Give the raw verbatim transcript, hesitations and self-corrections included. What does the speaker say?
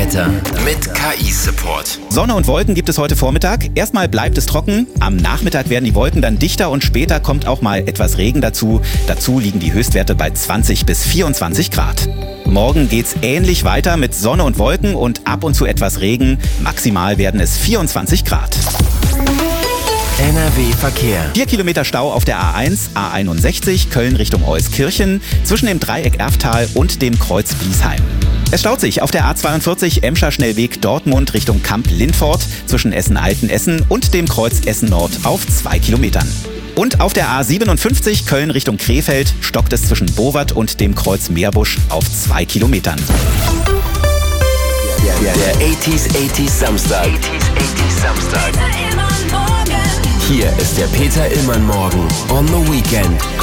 Wetter mit K I-Support. Sonne und Wolken gibt es heute Vormittag. Erstmal bleibt es trocken. Am Nachmittag werden die Wolken dann dichter und später kommt auch mal etwas Regen dazu. Dazu liegen die Höchstwerte bei zwanzig bis vierundzwanzig Grad. Morgen geht's ähnlich weiter mit Sonne und Wolken und ab und zu etwas Regen. Maximal werden es vierundzwanzig Grad. N R W-Verkehr. Vier Kilometer Stau auf der A eins, A einundsechzig, Köln Richtung Euskirchen, zwischen dem Dreieck Erftal und dem Kreuz Biesheim. Es staut sich auf der A zweiundvierzig Emscher Schnellweg Dortmund Richtung Kamp-Lindfort zwischen Essen-Altenessen und dem Kreuz Essen-Nord auf zwei Kilometern. Und auf der A siebenundfünfzig Köln Richtung Krefeld stockt es zwischen Bowat und dem Kreuz Meerbusch auf zwei Kilometern. Der achtziger achtziger Samstag. Samstag. Hier ist der Peter Illmann Morgen on the Weekend.